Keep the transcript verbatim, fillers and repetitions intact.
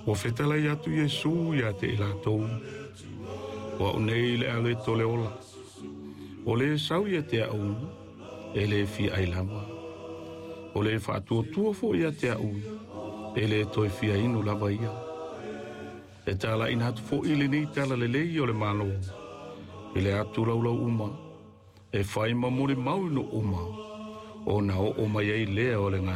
O fetala i atu Yesu ia te ilatou. Wa unei le ale tole ola. O le sau ia te au, e le fi ailawa. O le whaatua tua fo ia te au, e le toi fia inu lava ia. E tala ina hatu fo ili ni tala le lei o le malo. I le atu laulau uma, e whai mamuri mau no uma. O na o o mai ei lea o le ngā